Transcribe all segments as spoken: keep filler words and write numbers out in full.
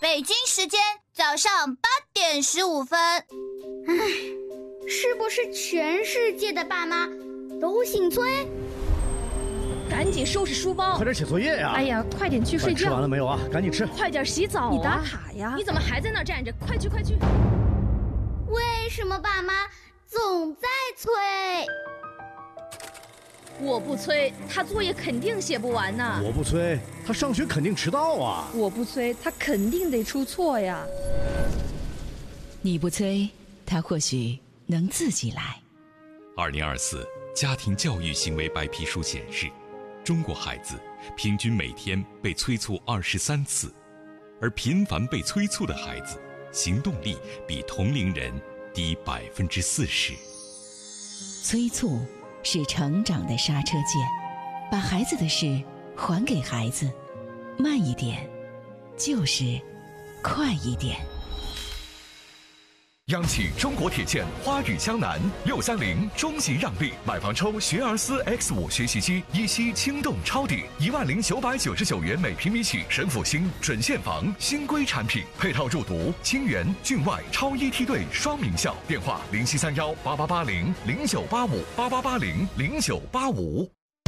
北京时间早上八点十五分。 唉，是不是全世界的爸妈都姓崔？ 赶紧收拾书包， 快点写作业呀！ 哎呀，快点去睡觉。 吃完了没有啊？赶紧吃。 快点洗澡啊！你打卡呀！你怎么还在那儿站着？快去快去！ 为什么爸妈总在催？ 我不催，他作业肯定写不完呢。 我不催，他上学肯定迟到啊。 我不催，他肯定得出错呀。 你不催，他或许能自己来。 二零二四家庭教育行为白皮书显示，中国孩子平均每天被催促二十三次，而频繁被催促的孩子，行动力比同龄人低百分之四十。 催促是成长的刹车键，把孩子的事还给孩子，慢一点，就是快一点。 央企中国铁建花语江南六三零终极让利，买房抽学而思 X 五 学习机，一期轻动超抵一万零九百九十九元每平米起，神府新准现房新规产品，配套入读清源郡外超一梯队双名校。电话零七三幺八八八零零九八五八八八零零九八五。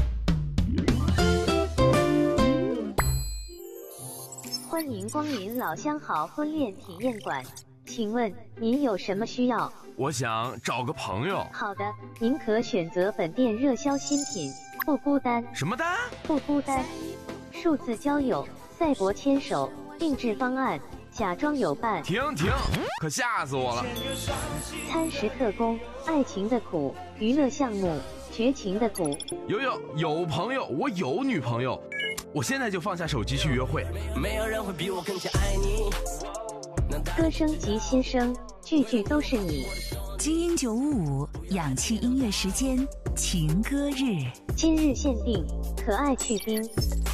欢迎光临老相好婚恋体验馆。请问您有什么需要？ 我想找个朋友。 好的，您可选择本店热销新品，不孤单。 什么单？ 不孤单。数字交友、赛博牵手、定制方案、假装有伴。 停停，可吓死我了！ 餐食特工、爱情的苦、娱乐项目、绝情的苦。 有有有朋友，我有女朋友，我现在就放下手机去约会。没有人会比我更加爱你。 歌声及新声，句句都是你。 精英九五五氧气音乐时间，情歌日， 今日限定，可爱去冰。